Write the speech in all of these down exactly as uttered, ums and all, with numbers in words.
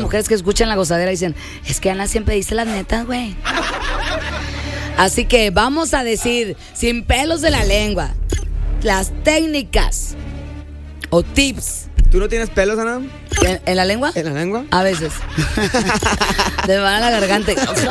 mujeres que escuchan La Gozadera dicen, es que Ana siempre dice las netas, güey. Así que vamos a decir, sin pelos de la lengua, las técnicas o tips. ¿Tú no tienes pelos, Ana? ¿En, en la lengua? ¿En la lengua? A veces. Me van a la garganta.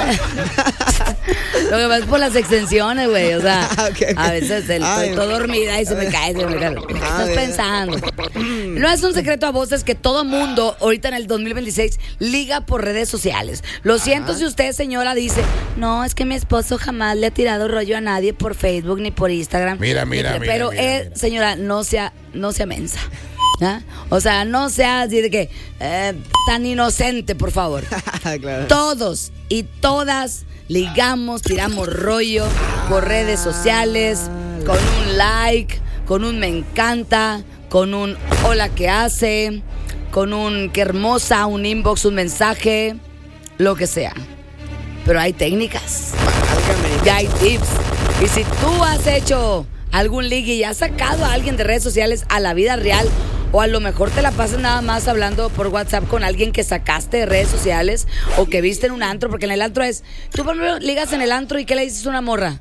Lo que pasa es por las extensiones, güey. O sea, okay, okay. A veces el, estoy todo dormida y se me cae. Se me cae. ¿Qué estás pensando? No es un secreto a voces que todo mundo, ahorita en el dos mil veintiséis, liga por redes sociales. Lo siento Ajá. si usted, señora, dice, no, es que mi esposo jamás le ha tirado rollo a nadie por Facebook ni por Instagram. Mira, mira, mira. Pero, mira, eh, mira. señora, no sea, no sea mensa. ¿Ah? O sea, no seas así de que eh, tan inocente, por favor. Claro. Todos y todas ligamos, tiramos rollo por redes sociales, con un like, con un me encanta, con un hola, ¿qué hace? Con un qué hermosa, un inbox, un mensaje, lo que sea. Pero hay técnicas, y hay tips. Y si tú has hecho algún ligue y has sacado a alguien de redes sociales a la vida real, o a lo mejor te la pasas nada más hablando por WhatsApp con alguien que sacaste de redes sociales o que viste en un antro, porque en el antro es, tú por ejemplo ligas en el antro y ¿qué le dices a una morra?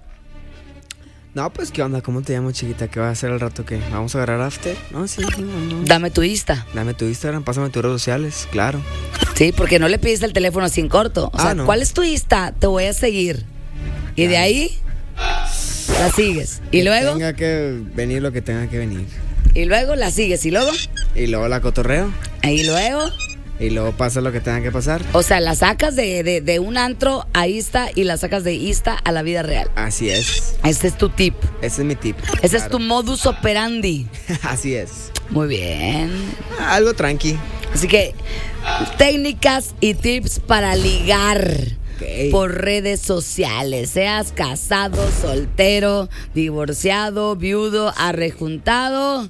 No, pues ¿qué onda? ¿Cómo te llamo, chiquita? ¿Qué va a hacer al rato? ¿Qué? ¿Vamos a agarrar after? No, sí, no, no. Dame tu Insta. Dame tu Instagram, pásame tus redes sociales, claro. Sí, porque no le pides el teléfono así en corto. O sea, ah, no. ¿cuál es tu Insta? Te voy a seguir. Y de ahí la sigues. Y que luego tenga que venir lo que tenga que venir. Y luego la sigues. Y luego Y luego la cotorreo. Y luego Y luego pasa lo que tenga que pasar. O sea, la sacas de, de, de un antro a Insta y la sacas de Insta a la vida real. Así es. Ese es tu tip. Ese es mi tip. Ese claro. es tu modus operandi. Así es. Muy bien. Algo tranqui. Así que técnicas y tips para ligar. Okay. Por redes sociales, seas casado, soltero, divorciado, viudo, arrejuntado,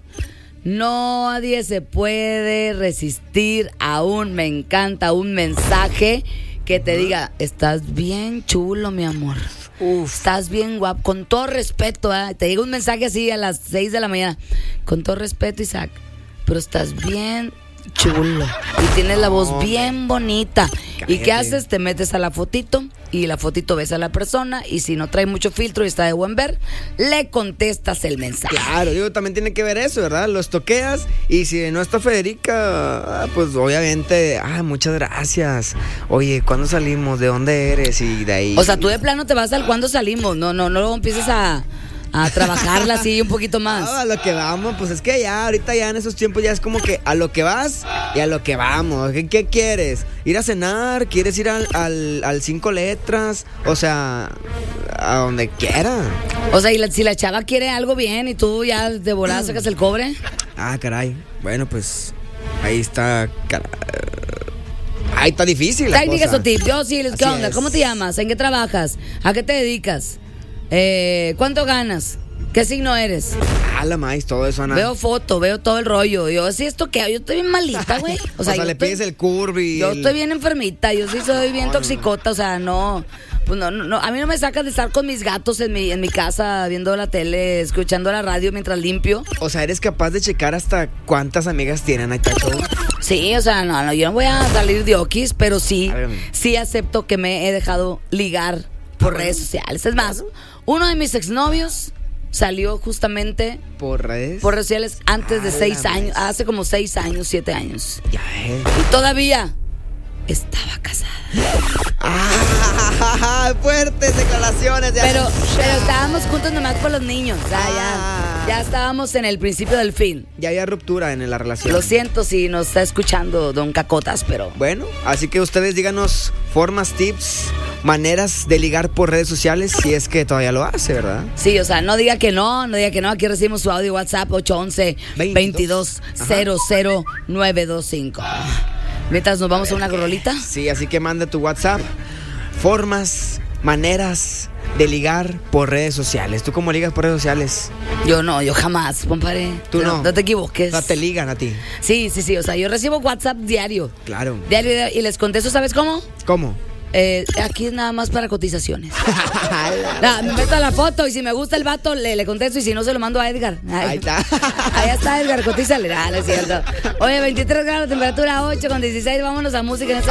nadie se puede resistir a un me encanta, un mensaje que te diga, estás bien chulo, mi amor. Uf. Estás bien guapo, con todo respeto, ¿eh? Te llega un mensaje así a las seis de la mañana, con todo respeto, Isaac, pero estás bien chulo y tienes la voz bien bonita. Cállate. ¿Y qué haces? Te metes a la fotito y la fotito ves a la persona y si no trae mucho filtro y está de buen ver, le contestas el mensaje. Claro, digo, también tiene que ver eso, ¿verdad? Los toqueas y si no está Federica, pues obviamente, ah, muchas gracias. Oye, ¿cuándo salimos? ¿De dónde eres? Y de ahí. O sea, tú de plano te vas al cuándo salimos. No, no, no empieces a A trabajarla así un poquito más. No, a lo que vamos, pues es que ya, ahorita ya en esos tiempos ya es como que a lo que vas y a lo que vamos. ¿Qué, qué quieres? ¿Ir a cenar? ¿Quieres ir al, al, al cinco letras? O sea, a donde quiera. O sea, y la, si la chava quiere algo bien y tú ya de volada sacas el cobre. Ah, caray. Bueno, pues ahí está. Caray. Ahí está difícil. Técnicas o tips. Yo sí, ¿qué onda? Es. ¿Cómo te llamas? ¿En qué trabajas? ¿A qué te dedicas? Eh, ¿Cuánto ganas? ¿Qué signo eres? Ah, la maíz, todo eso, Ana. Veo foto, veo todo el rollo. Yo, sí, esto que yo estoy bien malita, güey. O sea, o sea le estoy, pides el curvy. Yo el... estoy bien enfermita. Yo sí soy bien no, toxicota. O sea, no, pues no, no. A mí no me sacas de estar con mis gatos en mi, en mi casa, viendo la tele, escuchando la radio mientras limpio. O sea, ¿eres capaz de checar hasta cuántas amigas tienen ahí, Tacho? Sí, o sea, no, no, yo no voy a salir de okis, pero sí, sí acepto que me he dejado ligar por redes sociales. Es más, uno de mis exnovios salió justamente por redes, por redes sociales antes de seis años, hace como seis años, siete años. Ya es. Y todavía estaba casada. Ah, fuertes declaraciones. De pero, pero estábamos juntos nomás por los niños. O sea, ah. ya, ya estábamos en el principio del fin. Ya había ruptura en la relación. Lo siento si nos está escuchando Don Cacotas, pero... Bueno, así que ustedes díganos formas, tips, maneras de ligar por redes sociales, si es que todavía lo hace, ¿verdad? Sí, o sea, no diga que no, no diga que no. Aquí recibimos su audio WhatsApp ocho once, veintidós, cero cero nueve dos cinco. Mientras nos vamos a, ver, a una rolita. Sí, así que manda tu WhatsApp. Formas, maneras de ligar por redes sociales. ¿Tú cómo ligas por redes sociales? Yo no, yo jamás, compadre. ¿Tú no? No, no te equivoques. No te ligan a ti. Sí, sí, sí, o sea, yo recibo WhatsApp diario. Claro. Diario y les contesto, ¿sabes cómo? ¿Cómo? Eh, aquí es nada más para cotizaciones. No, me meto a la foto y si me gusta el vato le, le contesto y si no se lo mando a Edgar. Ay, ahí está. Ahí está Edgar, cotízale. Ah, no es cierto. Oye, veintitrés grados, temperatura ocho con dieciséis. Vámonos a música en esta